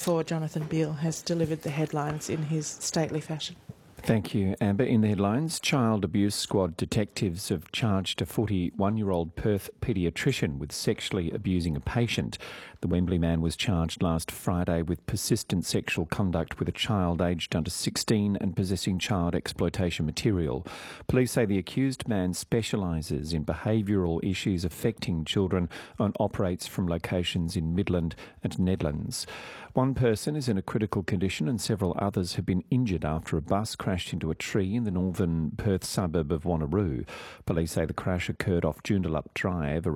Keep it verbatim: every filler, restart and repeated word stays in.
for Jonathan Beale has delivered the headlines in his stately fashion. Thank you, Amber. In the headlines, Child Abuse Squad detectives have charged a forty-one-year-old Perth paediatrician with sexually abusing a patient. The Wembley man was charged last Friday with persistent sexual conduct with a child aged under sixteen and possessing child exploitation material. Police say the accused man specialises in behavioural issues affecting children and operates from locations in Midland and Nedlands. One person is in a critical condition and several others have been injured after a bus crashed into a tree in the northern Perth suburb of Wanneroo. Police say the crash occurred off Joondalup Drive around